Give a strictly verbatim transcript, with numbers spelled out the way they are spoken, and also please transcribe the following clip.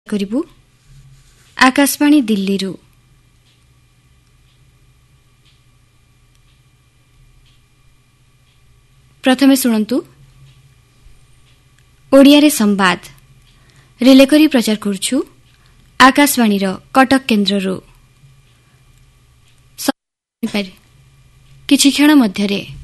କରିବୁ ଆକାଶବାଣୀ ଦିଲ୍ଲୀରୁ। ପ୍ରଥମେ ଶୁଣନ୍ତୁ ଓଡ଼ିଆରେ ସମ୍ବାଦ ରିଲେ କରି ପ୍ରଚାର କରୁଛୁ ଆକାଶବାଣୀର କଟକ କେନ୍ଦ୍ରରୁ। କିଛି କ୍ଷଣ ମଧ୍ୟରେ